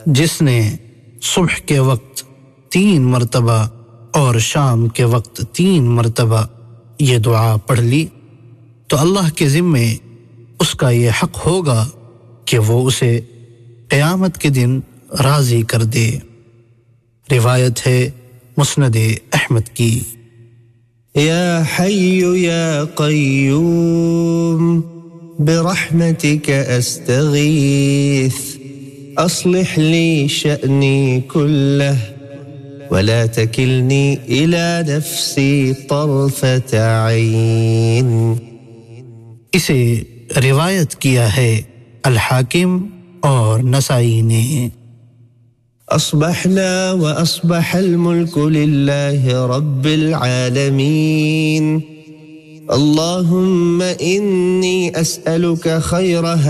जिसने सुबह के वक्त 3 मर्तबा और शाम के वक्त 3 मर्तबा ये दुआ पढ़ ली तो अल्लाह के ज़िम्मे उसका ये हक होगा कि वो उसे क़यामत के दिन राज़ी कर दे। रिवायत है मुस्नद अहमद की। या हय्यु या क़य्यूम बिरहमतिक अस्तगीथ अस्लिह ली शअनी कुल्लह वला तकिलनी इला नफ्सी तरफत ऐन। इसे रिवायत किया है अल-हाकिम और नसाई ने। अस्बहना व अस्बहल मुल्कु लिल्लाहि रब्बिल आलमीन। अल्लाहुम्मा इन्नी अस्अलुका खैरहा